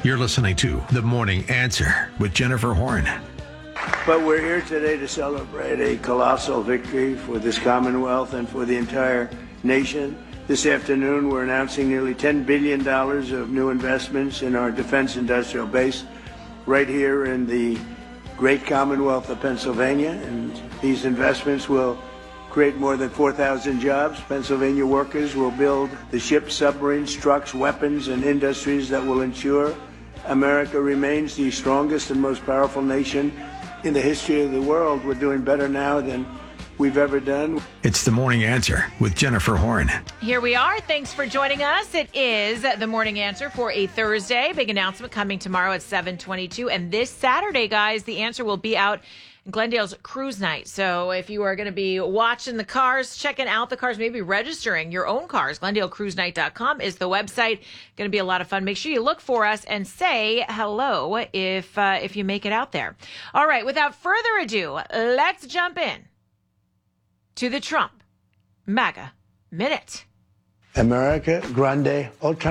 You're listening to The Morning Answer with Jennifer Horn. But we're here today to celebrate a colossal victory for this Commonwealth and for the entire nation. This afternoon, we're announcing nearly $10 billion of new investments in our defense industrial base right here in the great Commonwealth of Pennsylvania. And these investments will create more than 4,000 jobs. Pennsylvania workers will build the ships, submarines, trucks, weapons, and industries that will ensure America remains the strongest and most powerful nation in the history of the world. We're doing better now than we've ever done. It's The Morning Answer with Jennifer Horn. Here we are. Thanks for joining us. It is The Morning Answer for a Thursday. Big announcement coming tomorrow at 7:22. And this Saturday, guys, The Answer will be out in Glendale's Cruise Night. So if you are going to be watching the cars, checking out the cars, maybe registering your own cars, GlendaleCruiseNight.com is the website. Going to be a lot of fun. Make sure you look for us and say hello if you make it out there. All right, without further ado, let's jump in to the Trump MAGA Minute. America Grande Ultra.